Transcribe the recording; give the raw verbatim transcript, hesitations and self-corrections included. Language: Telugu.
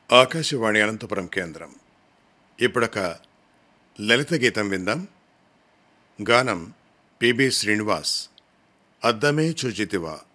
ఆకాశవాణి అనంతపురం కేంద్రం. ఇప్పుడొక లలిత గీతం విందాం. గానం పిబి శ్రీనివాస్. అద్దమే చూచితివా.